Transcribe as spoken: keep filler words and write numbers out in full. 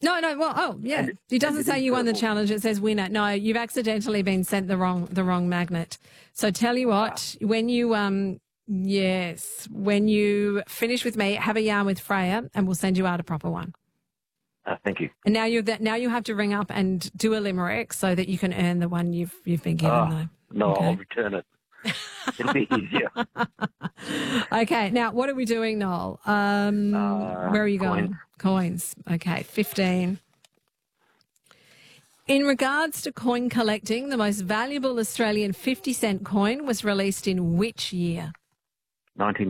No, no. Well, oh, yeah. And- It doesn't and it say is you won the purple. challenge. It says winner. No, you've accidentally been sent the wrong the wrong magnet. So tell you what, when you um yes, when you finish with me, have a yarn with Freya, and we'll send you out a proper one. Uh, thank you. And now you that now you have to ring up and do a limerick so that you can earn the one you've you've been given. Oh, though. no, Okay. I'll return it. It'll be easier. Okay, now what are we doing, Noel? Um, Uh, where are you coins. going? Coins. Okay, fifteen. In regards to coin collecting, the most valuable Australian fifty cent coin was released in which year? nineteen